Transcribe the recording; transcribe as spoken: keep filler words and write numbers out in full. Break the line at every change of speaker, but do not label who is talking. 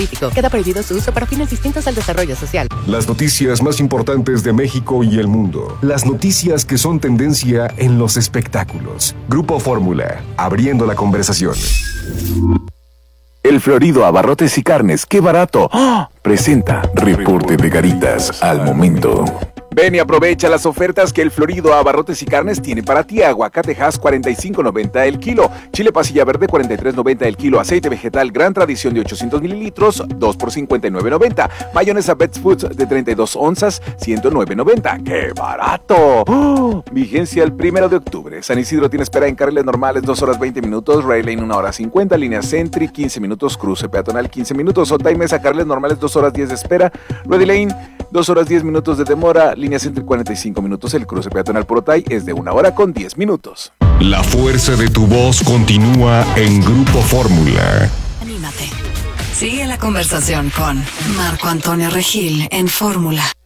Queda prohibido su uso para fines distintos al desarrollo social.
Las noticias más importantes de México y el mundo. Las noticias que son tendencia en los espectáculos. Grupo Fórmula, abriendo la conversación.
El Florido Abarrotes y Carnes, ¡qué barato! ¡Oh! Presenta Reporte de Garitas al momento. Ven y aprovecha las ofertas que el Florido Abarrotes y Carnes tiene para ti. Aguacatejas cuarenta y cinco noventa el kilo, chile pasilla verde cuarenta y tres noventa el kilo, aceite vegetal Gran Tradición de ochocientos mililitros, dos por cincuenta y nueve noventa, mayonesa Best Foods de treinta y dos onzas, ciento nueve noventa. ¡Qué barato! ¡Oh! Vigencia el primero de octubre. San Isidro tiene espera en carriles normales dos horas veinte minutos, Rail Lane una hora cincuenta, línea Sentry quince minutos, cruce peatonal quince minutos, Otay Mesa carriles normales dos horas diez de espera, Ready Lane dos horas diez minutos de demora, línea Sentry cuarenta y cinco minutos, el cruce peatonal por Otay es de una hora con diez minutos.
La fuerza de tu voz continúa en Grupo Fórmula.
Anímate. Sigue la conversación con Marco Antonio Regil en Fórmula.